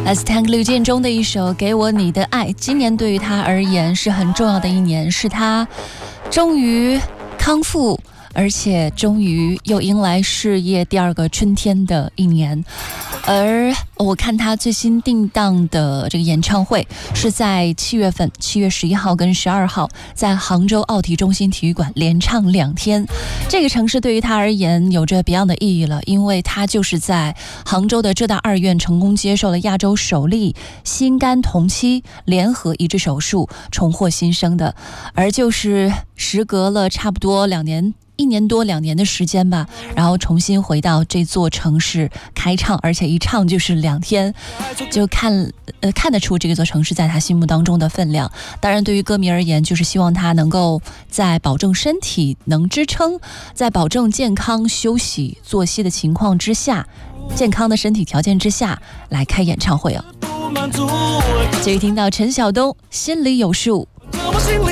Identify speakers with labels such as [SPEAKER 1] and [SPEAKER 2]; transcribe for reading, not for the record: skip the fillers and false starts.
[SPEAKER 1] Aztec 绿箭中的一首《给我你的爱》，今年对于他而言是很重要的一年，是他终于康复，而且终于又迎来事业第二个春天的一年。而我看他最新定档的这个演唱会是在7月份，7月11号跟12号，在杭州奥体中心体育馆连唱2天。这个城市对于他而言有着别样的意义了，因为他就是在杭州的浙大2院成功接受了亚洲首例心肝同期联合移植手术，重获新生的。而就是时隔了差不多1年多2年的时间吧，然后重新回到这座城市开唱，而且一唱就是2天，就看得出这座城市在他心目当中的分量。当然对于歌迷而言，就是希望他能够在保证身体能支撑，在保证健康休息作息的情况之下，健康的身体条件之下来开演唱会哦。继续听到陈晓东心里有数。